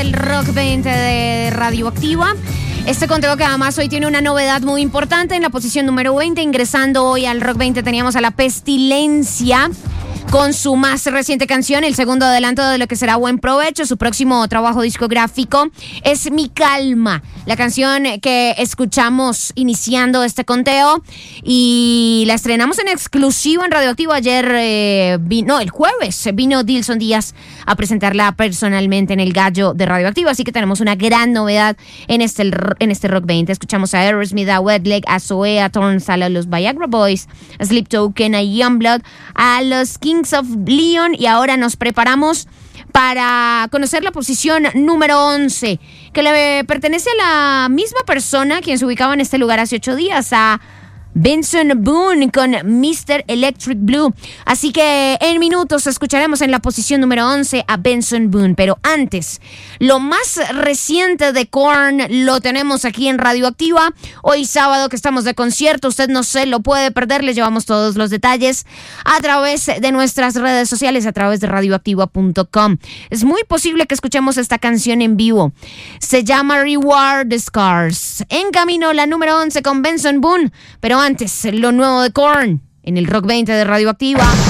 El Rock 20 de Radioactiva. Este conteo que además hoy tiene una novedad muy importante en la posición número 20. Ingresando hoy al Rock 20 teníamos a La Pestilencia con su más reciente canción, el segundo adelanto de lo que será Buen Provecho. Su próximo trabajo discográfico es Mi Calma, la canción que escuchamos iniciando este conteo y la estrenamos en exclusivo en Radioactivo. Ayer, el jueves, vino Dilson Díaz a presentarla personalmente en el Gallo de Radioactivo, así que tenemos una gran novedad en este Rock 20. Escuchamos a Aerosmith, a Wet Leg, a Zoe, a Turnstile, a los Viagra Boys, a Sleep Token, a Youngblood, a los Kings of Leon, y ahora nos preparamos para conocer la posición número 11, que le pertenece a la misma persona quien se ubicaba en este lugar hace 8 días, a Benson Boone con Mr. Electric Blue. Así que en minutos escucharemos en la posición número 11 a Benson Boone. Pero antes, lo más reciente de Korn lo tenemos aquí en Radioactiva. Hoy sábado que estamos de concierto, usted no se lo puede perder. Le llevamos todos los detalles a través de nuestras redes sociales, a través de radioactiva.com. Es muy posible que escuchemos esta canción en vivo. Se llama Reward the Scars. En camino la número 11 con Benson Boone. Pero antes, lo nuevo de Korn en el Rock 20 de Radioactiva.